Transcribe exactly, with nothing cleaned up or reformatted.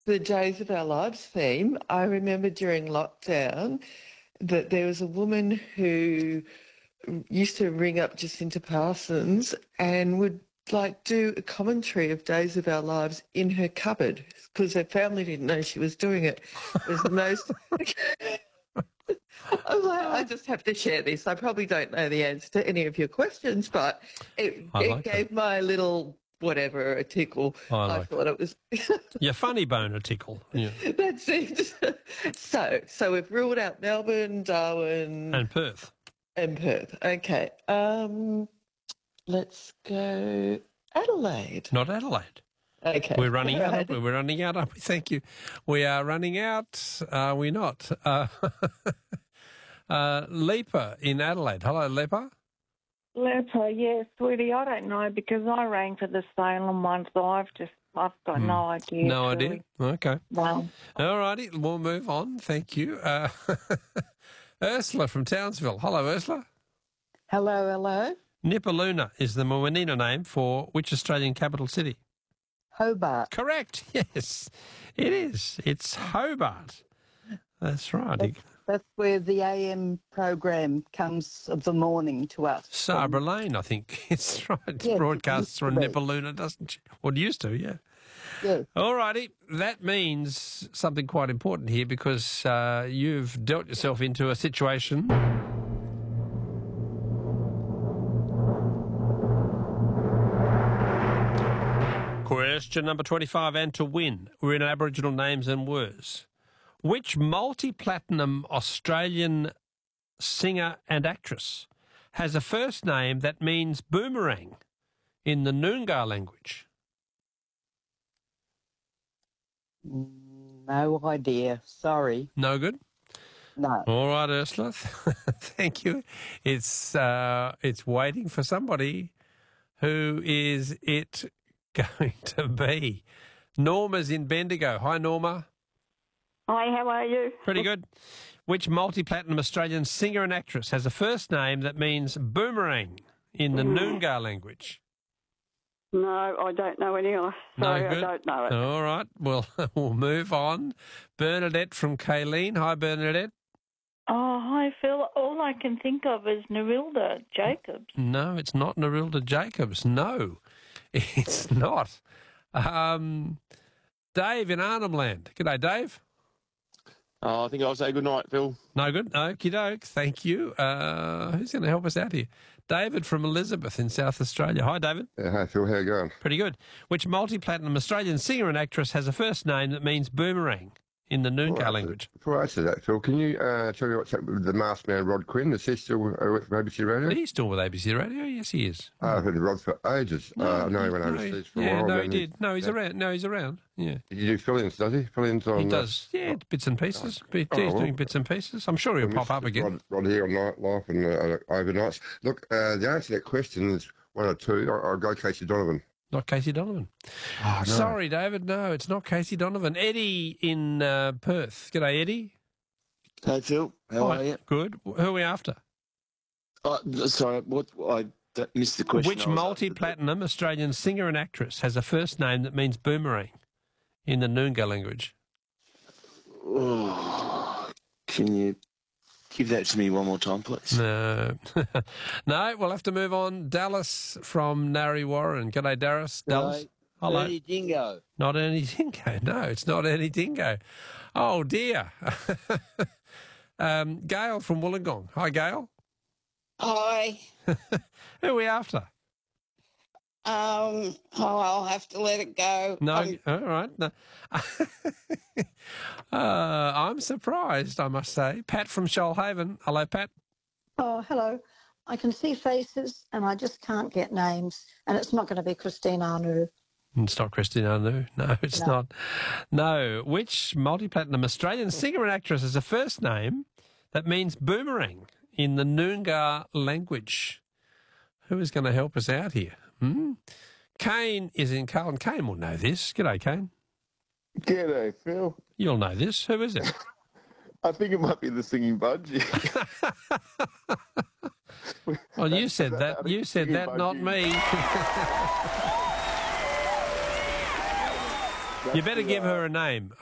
the Days of Our Lives theme, I remember during lockdown that there was a woman who used to ring up Jacinta Parsons and would like do a commentary of Days of Our Lives in her cupboard because her family didn't know she was doing it. It was the most... I was like, I just have to share this. I probably don't know the answer to any of your questions, but it, I it like gave it. my little whatever a tickle. I I, like thought it was... Your funny bone a tickle. Yeah. That's it. So, so we've ruled out Melbourne, Darwin, And Perth. and Perth. Okay. Um, let's go Adelaide. Not Adelaide. Okay. We're running All out. right. Aren't we? We're running out. Aren't we? Thank you. We are running out. Are we not? Uh, uh, Lepa in Adelaide. Hello, Lepa. Lepa, yes, sweetie, I don't know because I rang for the Salem one, so I've just, I've got Hmm. no idea. No truly. idea. Okay. No. All righty. We'll move on. Thank you. Uh, Ursula from Townsville. Hello, Ursula. Hello, hello. Nipaluna is the Mawanina name for which Australian capital city? Hobart. Correct. Yes, it is. It's Hobart. That's right. That's, that's where the A M program comes of the morning to us. Sabra Lane, I think. It's right. It Yes, it broadcasts used from to be. Nipaluna, doesn't it? Well, it used to, yeah. Yes. All righty. That means something quite important here because uh, you've dealt yourself into a situation. Question number twenty-five, and to win, we're in Aboriginal names and words. Which multi-platinum Australian singer and actress has a first name that means boomerang in the Noongar language? No idea. Sorry. No good? No. All right, Ursula. Thank you. It's uh, it's waiting for somebody. Who is it going to be? Norma's in Bendigo. Hi, Norma. Hi, how are you? Pretty good. Which multi-platinum Australian singer and actress has a first name that means boomerang in the Noongar language? No, I don't know any. I No Sorry, I good? don't know it. All right. Well, we'll move on. Bernadette from Kayleen. Hi, Bernadette. Oh, hi, Phil. All I can think of is Nerilda Jacobs. No, it's not Nerilda Jacobs. No, it's not. Um, Dave in Arnhem Land. G'day, Dave. Oh, I think I'll say good night, Phil. No good. Okie doke. Thank you. Uh, who's going to help us out here? David from Elizabeth in South Australia. Hi, David. Yeah, hi, Phil. How you going? Pretty good. Which multi-platinum Australian singer and actress has a first name that means boomerang in the Noongar Before I language? answer- Before I answer that, Phil, can you uh, tell me what's happened with the masked man, Rod Quinn? Is he still uh, with A B C Radio? He's still with A B C Radio. Yes, he is. Oh, I've heard of Rod for ages. uh, I know he went no, overseas for a yeah, while. no, he then did. No, he's yeah. around. No, he's around. Yeah. Did you do fill-ins, does he? Fill-ins on... He uh, does, yeah, bits and pieces. He's Oh, well. doing bits and pieces. I'm sure he'll we pop missed up again. Rod, Rod here on Nightlife and uh, overnights. Look, uh, the answer to that question is one or two. I'll, I'll go Casey Donovan. Not Casey Donovan. Oh, no. Sorry, David. No, it's not Casey Donovan. Eddie in uh, Perth. G'day, Eddie. Hey, Phil. How Hi. are you? Good. Who are we after? Uh, sorry, what I d- missed the question. Which I was multi-platinum Australian singer and actress has a first name that means boomerang in the Noongar language? after. Oh, can you give that to me one more time, please? No. No, we'll have to move on. Dallas from Narre Warren. G'day, Dallas. Dallas. Hello. Ernie Dingo. Not Ernie Dingo. No, it's not Ernie Dingo. Oh, dear. um, Gail from Wollongong. Hi, Gail. Hi. Who are we after? Um, oh, I'll have to let it go. No, Um, all right. No. uh, I'm surprised, I must say. Pat from Shoalhaven. Hello, Pat. Oh, hello. I can see faces and I just can't get names. And it's not going to be Christine Arnoux. It's not Christine Arnoux. No, it's No. not. No. Which multi-platinum Australian singer and actress has a first name that means boomerang in the Noongar language? Who is going to help us out here? Hmm? Kane is in Carlton. Kane will know this. G'day, Kane. G'day, Phil. You'll know this. Who is it? I think it might be the Singing Budgie. Well, you said that. You said that, not me. You better give her a name.